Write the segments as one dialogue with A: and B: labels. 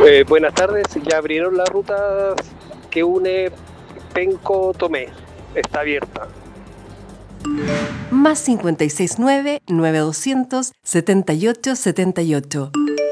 A: Buenas tardes, ya abrieron la ruta que une Penco-Tomé, está abierta.
B: Más 569-9200-7878.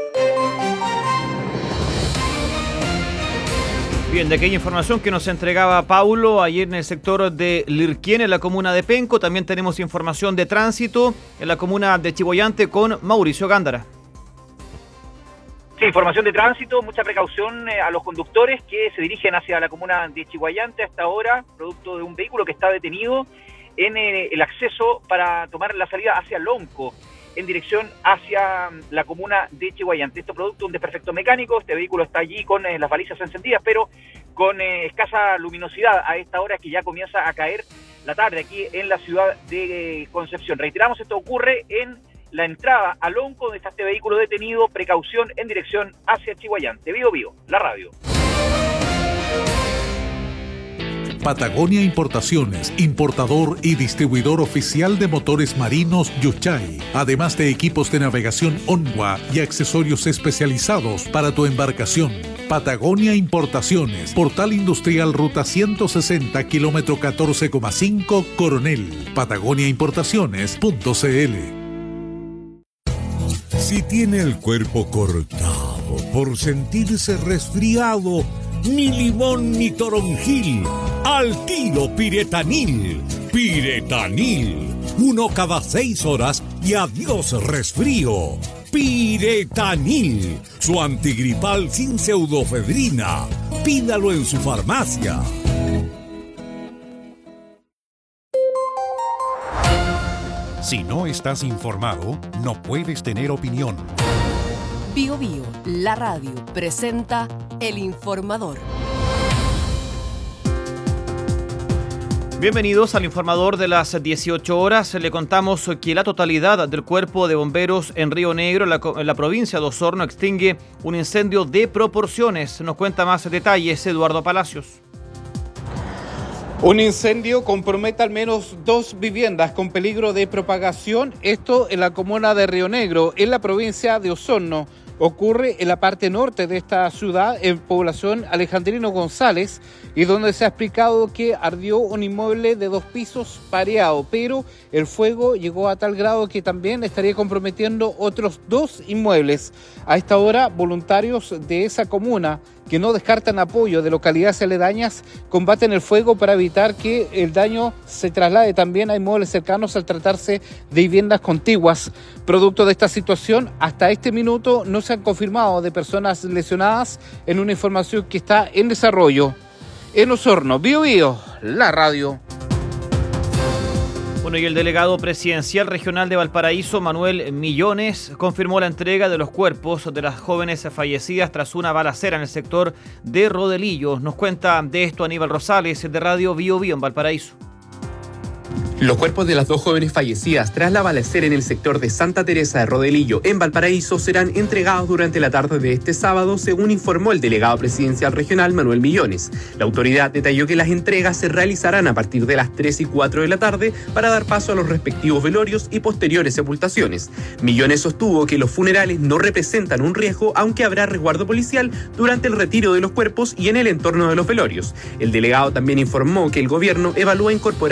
C: Bien, de aquella información que nos entregaba Paulo ayer en el sector de Lirquien, en la comuna de Penco, también tenemos información de tránsito en la comuna de Chimboyante con Mauricio Gándara.
D: Sí, información de tránsito, mucha precaución a los conductores que se dirigen hacia la comuna de Chimboyante hasta ahora, producto de un vehículo que está detenido en el acceso para tomar la salida hacia Lonco, en dirección hacia la comuna de Chimboyante. Esto producto de un desperfecto mecánico, este vehículo está allí con las balizas encendidas, pero con escasa luminosidad a esta hora que ya comienza a caer la tarde aquí en la ciudad de Concepción. Reiteramos, esto ocurre en la entrada a Lonco, donde está este vehículo detenido, precaución en dirección hacia Chimboyante. Bío Bío, la radio.
E: Patagonia Importaciones, importador y distribuidor oficial de motores marinos Yuchay, además de equipos de navegación Onwa y accesorios especializados para tu embarcación. Patagonia Importaciones, Portal Industrial Ruta 160, kilómetro 14,5, Coronel. patagoniaimportaciones.cl.
F: Si tiene el cuerpo cortado por sentirse resfriado, ni limón ni toronjil, al tiro Piretanil. Piretanil, 1 cada 6 horas y adiós resfrío. Piretanil, su antigripal sin pseudofedrina. Pídalo en su farmacia.
G: Si no estás informado, no puedes tener opinión.
B: Bío Bío, la radio, presenta El Informador.
C: Bienvenidos al Informador de las 18 horas. Le contamos que la totalidad del cuerpo de bomberos en Río Negro, en la provincia de Osorno, extingue un incendio de proporciones. Nos cuenta más detalles Eduardo Palacios.
H: Un incendio compromete al menos 2 viviendas con peligro de propagación. Esto en la comuna de Río Negro, en la provincia de Osorno. Ocurre en la parte norte de esta ciudad, en población Alejandrino González, y donde se ha explicado que ardió un inmueble de 2 pisos pareado, pero el fuego llegó a tal grado que también estaría comprometiendo otros 2 inmuebles. A esta hora, voluntarios de esa comuna, que no descartan apoyo de localidades aledañas, combaten el fuego para evitar que el daño se traslade también a inmuebles cercanos al tratarse de viviendas contiguas. Producto de esta situación, hasta este minuto no se han confirmado de personas lesionadas en una información que está en desarrollo. En Osorno, Bío Bío, la radio.
C: Bueno, y el delegado presidencial regional de Valparaíso, Manuel Millones, confirmó la entrega de los cuerpos de las jóvenes fallecidas tras una balacera en el sector de Rodelillo. Nos cuenta de esto Aníbal Rosales, de Radio Bío Bío en Valparaíso.
I: Los cuerpos de las 2 jóvenes fallecidas tras la balacera en el sector de Santa Teresa de Rodelillo, en Valparaíso, serán entregados durante la tarde de este sábado, según informó el delegado presidencial regional Manuel Millones. La autoridad detalló que las entregas se realizarán a partir de las 3 y 4 de la tarde para dar paso a los respectivos velorios y posteriores sepultaciones. Millones sostuvo que los funerales no representan un riesgo, aunque habrá resguardo policial durante el retiro de los cuerpos y en el entorno de los velorios. El delegado también informó que el gobierno evalúa incorporar